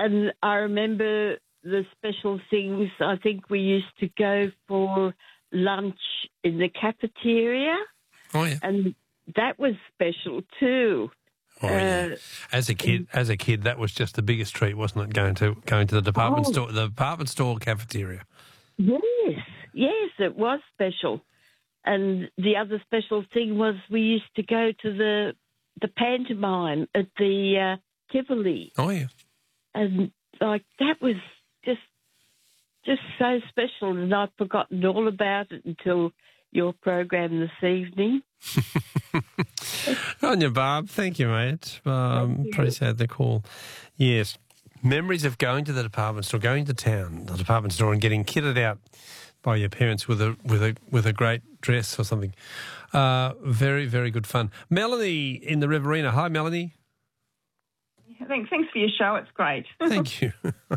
And I remember the special things. I think we used to go for lunch in the cafeteria. Oh, yeah. And that was special too. Oh, yeah. As a kid, that was just the biggest treat, wasn't it? Going to the department store cafeteria. Yes, it was special. And the other special thing was we used to go to the pantomime at the Tivoli. Oh, yeah. And like that was just so special, and I've forgotten all about it until your program this evening. On you, Barb. Thank you, mate. Appreciate the call. Yes. Memories of going to the department store, going to town, the department store, and getting kitted out by your parents with a great dress or something. Very, very good fun. Melanie in the Riverina. Hi, Melanie. Thanks for your show. It's great. Thank you.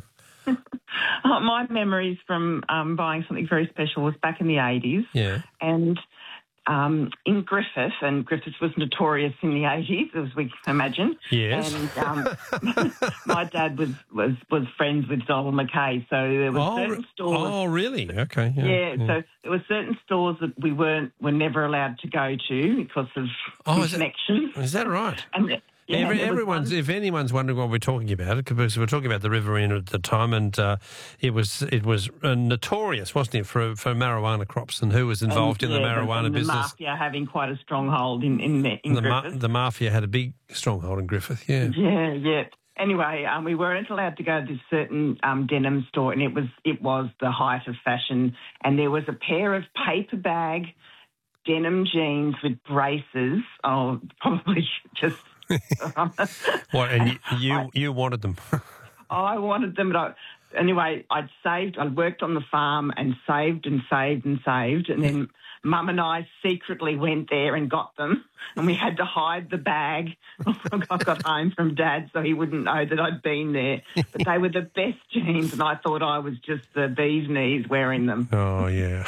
My memories from buying something very special was back in the 80s. Yeah. And in Griffith, and Griffith was notorious in the 80s, as we can imagine. Yes. And my dad was friends with Donald McKay, so there were certain stores. Oh, really? Okay. Yeah, so there were certain stores that we were never allowed to go to because of connections. Is that right? And if anyone's wondering what we're talking about, because we're talking about the Riverina at the time, and it was notorious, wasn't it, for marijuana crops, and who was involved in the marijuana business? The mafia having quite a stronghold in Griffith. The mafia had a big stronghold in Griffith. Yeah. Yeah. Anyway, we weren't allowed to go to this certain denim store, and it was the height of fashion, and there was a pair of paper bag denim jeans with braces. Oh, probably just. What? And you wanted them? I wanted them, but anyway, I'd worked on the farm and saved, and then Mum and I secretly went there and got them, and we had to hide the bag. I got home from Dad so he wouldn't know that I'd been there. But they were the best jeans, and I thought I was just the bee's knees wearing them. Oh, yeah.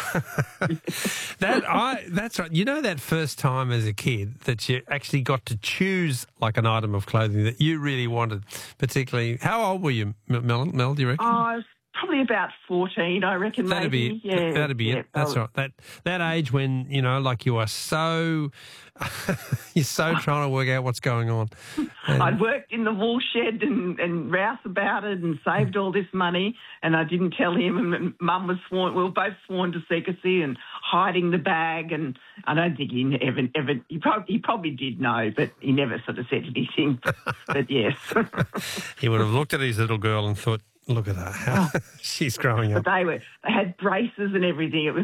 That's right. You know that first time as a kid that you actually got to choose like an item of clothing that you really wanted, particularly. How old were you, Mel, do you reckon? I was probably about 14, I reckon. That'd be it. That's right. That age when, like you are so you're so trying to work out what's going on. I'd worked in the wool shed and rouse about it and saved all this money, and I didn't tell him, and Mum was sworn. We were both sworn to secrecy and hiding the bag, and I don't think he ever he probably did know, but he never sort of said anything. But yes. He would have looked at his little girl and thought, look at her, how she's growing up. But they had braces and everything. It was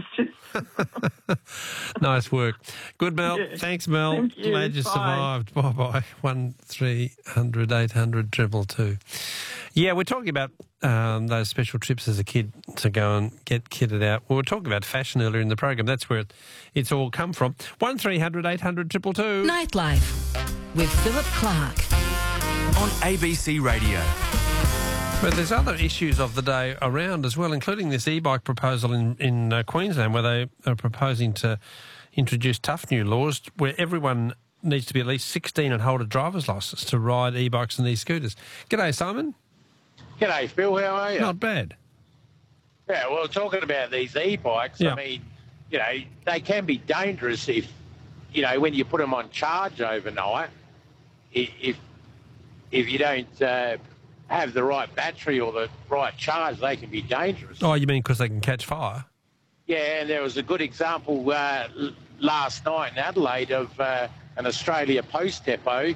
just... Nice work. Good, Mel. Yeah. Thanks, Mel. Thank you. Glad you survived. Bye-bye. 1300 800 222. Yeah, we're talking about those special trips as a kid to go and get kitted out. We were talking about fashion earlier in the program. That's where it's all come from. 1300 800 222. Nightlife with Philip Clark on ABC Radio. But there's other issues of the day around as well, including this e-bike proposal in Queensland, where they are proposing to introduce tough new laws where everyone needs to be at least 16 and hold a driver's licence to ride e-bikes and e-scooters. G'day, Simon. G'day, Phil. How are you? Not bad. Yeah, well, talking about these e-bikes, yeah. I mean, they can be dangerous if, when you put them on charge overnight, if you don't... have the right battery or the right charge, they can be dangerous. Oh, you mean because they can catch fire? Yeah, and there was a good example last night in Adelaide of an Australia Post depot,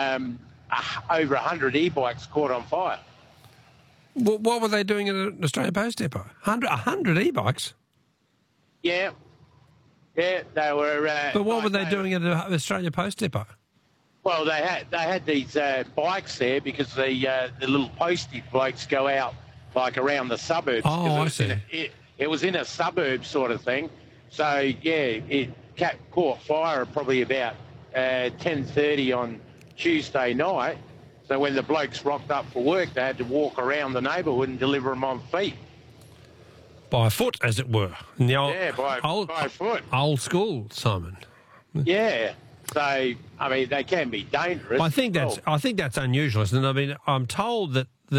over 100 e-bikes caught on fire. What were they doing at an Australia Post depot? 100 e-bikes? Yeah, they were... but what were they doing at an Australia Post depot? Well, they had these bikes there because the little postie blokes go out like around the suburbs. Oh, I see. It was in a suburb sort of thing. So, yeah, it caught fire at probably about 10:30 on Tuesday night. So when the blokes rocked up for work, they had to walk around the neighbourhood and deliver them on feet. By foot, as it were. In the by foot. Old school, Simon. Yeah. So, I mean, they can be dangerous. I think that's unusual, isn't it? I mean, I'm told that